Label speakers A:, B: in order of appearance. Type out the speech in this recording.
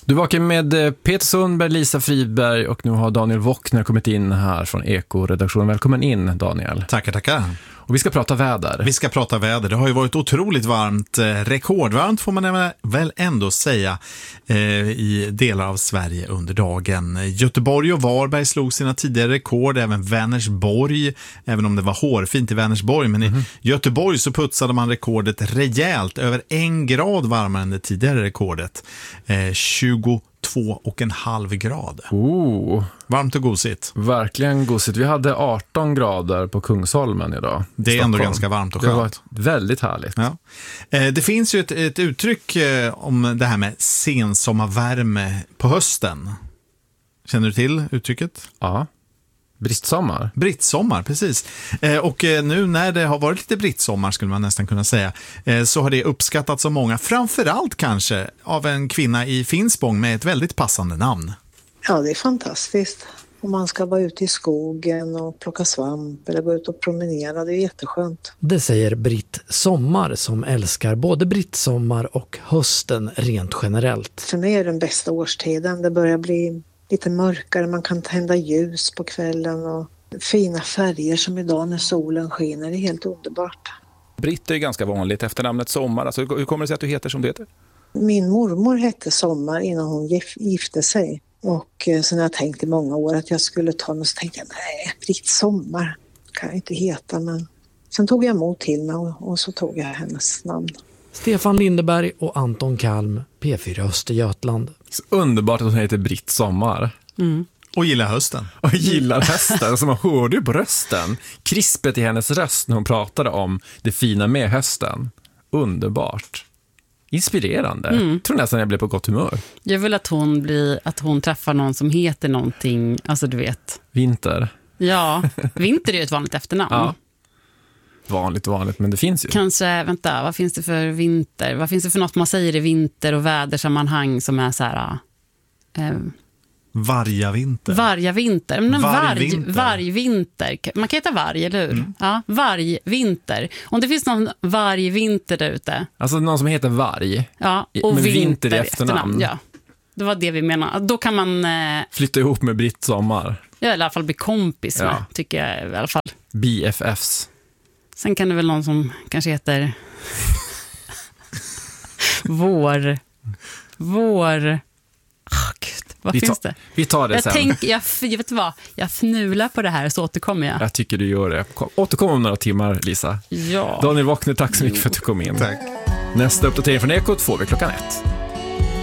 A: Du vakar med Peter Sundberg, Lisa Fridberg och nu har Daniel Wockner kommit in här från Eko-redaktionen. Välkommen in, Daniel.
B: Tackar.
A: Och vi ska prata väder.
B: Vi ska prata väder. Det har ju varit otroligt varmt, rekordvarmt får man väl ändå säga, i delar av Sverige under dagen. Göteborg och Varberg slog sina tidigare rekord, även Vänersborg, även om det var hårfint i Vänersborg. Men i Göteborg så putsade man rekordet rejält, över 1 grad varmare än det tidigare rekordet. 22,5 grader. Varmt och gosigt.
A: Verkligen gosigt. Vi hade 18 grader på Kungsholmen idag.
B: Det är ändå ganska varmt och skönt.
A: Det var väldigt härligt.
B: Ja. Det finns ju ett uttryck om det här med sensommarvärme på hösten. Känner du till uttrycket?
A: Ja. Brittsommar.
B: Brittsommar, precis. Och nu när det har varit lite brittsommar skulle man nästan kunna säga, så har det uppskattats av många, framförallt kanske av en kvinna i Finspång med ett väldigt passande namn.
C: Ja, det är fantastiskt. Om man ska vara ute i skogen och plocka svamp eller gå ut och promenera, det är jätteskönt.
D: Det säger Britt Sommar som älskar både brittsommar och hösten rent generellt.
C: För mig är det den bästa årstiden. Det börjar bli lite mörkare, man kan tända ljus på kvällen och fina färger som idag när solen skiner. Det är helt underbart.
E: Britt är ganska vanligt efternamnet Sommar. Alltså, hur kommer det sig att du heter som du heter?
C: Min mormor hette Sommar innan hon gifte sig. Och sen har jag tänkt i många år att jag skulle ta något, så tänkte jag, nej, Britt Sommar kan jag inte heta. Men sen tog jag emot till mig och så tog jag hennes namn.
D: Stefan Lindeberg och Anton Kalm, P4 Östergötland.
A: Så underbart att hon heter Britt Sommar.
B: Och gillar hösten.
A: Och gillar hösten, så man hörde ju på rösten. Krispet i hennes röst när hon pratade om det fina med hösten. Underbart. Inspirerande. Tror nästan jag blev på gott humör.
F: Jag vill att hon träffar någon som heter någonting, alltså du vet.
A: Vinter.
F: Ja, Vinter är ju ett vanligt efternamn.
A: Ja. Vanligt, men det finns ju.
F: Kanske, vänta, vad finns det för vinter? Vad finns det för något man säger i vinter- och vädersammanhang som är så här...
B: Vargavinter.
F: Vargavinter. Men
B: Vargvinter.
F: Vargvinter. Man kan heta varg, eller hur? Ja, vargvinter. Om det finns någon vargvinter där ute.
A: Alltså någon som heter varg.
F: Ja, och
A: men
F: vinter
A: i efternamn.
F: Ja, det var det vi menar. Då kan man...
A: flytta ihop med Britt Sommar.
F: Ja, i alla fall bli kompis med, tycker jag i alla fall.
A: BFFs.
F: Sen kan det väl någon som kanske heter... Vår... Gud, vad finns det?
A: Vi tar det sen.
F: Jag vet vad, jag fnular på det här så återkommer jag.
A: Jag tycker du gör det. Återkom om några timmar, Lisa.
F: Ja.
A: Daniel Wockner, tack så mycket för att du kom in.
B: Tack.
A: Nästa uppdatering från Ekot får vi 1:00.